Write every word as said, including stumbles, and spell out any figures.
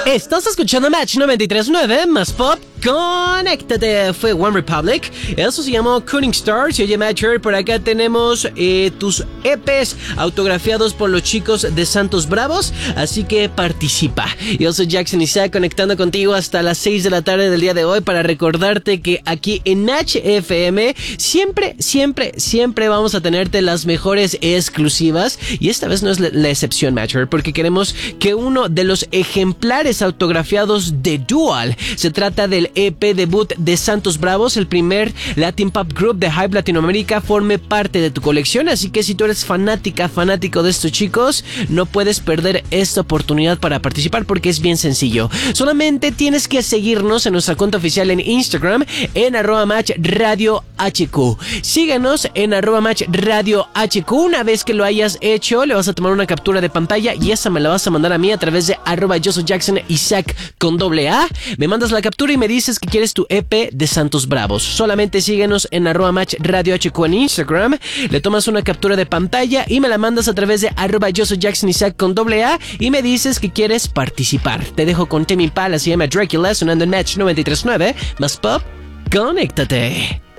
Estás escuchando Match noventa y tres punto nueve más Pop. Conéctate, fue One Republic. Eso se llamó Cooling Stars. Y oye, Matcher, por acá tenemos eh, tus E Pes autografiados por los chicos de Santos Bravos. Así que participa. Yo soy Jackson Isaac, conectando contigo hasta las seis de la tarde del día de hoy para recordarte que aquí en Match F M siempre, siempre, siempre vamos a tenerte las mejores exclusivas. Y esta vez no es la, la excepción, Matcher, porque queremos que uno de los ejemplares autografiados de Dual, se trata del E P debut de Santos Bravos, el primer Latin Pop Group de Hype Latinoamérica, forme parte de tu colección. Así que si tú eres fanática, fanático de estos chicos, no puedes perder esta oportunidad para participar, porque es bien sencillo. Solamente tienes que seguirnos en nuestra cuenta oficial en Instagram, en arroba match radio hq. Síguenos en arroba match radio hq. Una vez que lo hayas hecho, le vas a tomar una captura de pantalla y esa me la vas a mandar a mí a través de arroba yo soy Jackson Isaac con doble A. Me mandas la captura y me dices que quieres tu E P de Santos Bravos. Solamente síguenos en arroba match radio hq en Instagram, le tomas una captura de pantalla y me la mandas a través de arroba yo soy Jackson Isaac con doble A y me dices que quieres participar. Te dejo con Tame Impala, se llama Dracula, sonando en Match noventa y tres punto nueve más Pop. Conéctate.